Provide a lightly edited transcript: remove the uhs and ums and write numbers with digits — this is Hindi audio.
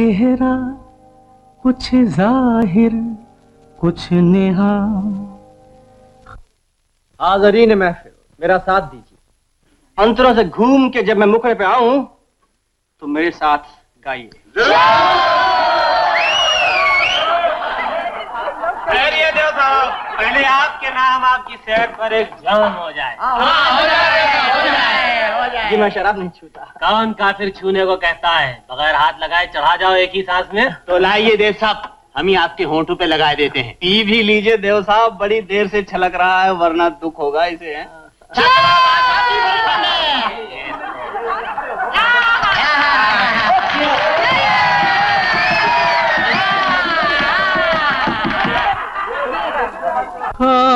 चेहरा कुछ जाहिर कुछ नेहा। हाज़रीन महफिल, मेरा साथ दीजिए। अंतरों से घूम के जब मैं मुखड़े पे आऊं तो मेरे साथ गाइए। खैरियत देव साहब, पहले आपके नाम आपकी सेहत पर एक जाम हो जाए। हो जाए। जी मैं शराब नहीं छूता। कौन काफिर छूने को कहता है? बगैर हाथ लगाए चढ़ा जाओ एक ही सांस में। तो लाइए देव साहब, हम ही आपके होंठों पे लगा देते हैं। पी भी लीजिए देव साहब, बड़ी देर से छलक रहा है, वरना दुख होगा इसे। है